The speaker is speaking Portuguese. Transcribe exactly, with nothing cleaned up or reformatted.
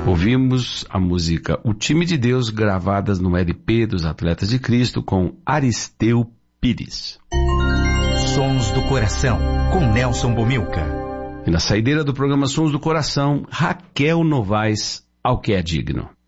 Ouvimos a música O Time de Deus, gravadas no L P dos Atletas de Cristo, com Aristeu Pires. Sons do Coração, com Nelson Bomilca. E na saideira do programa Sons do Coração, Raquel Novaes, Ao que é Digno.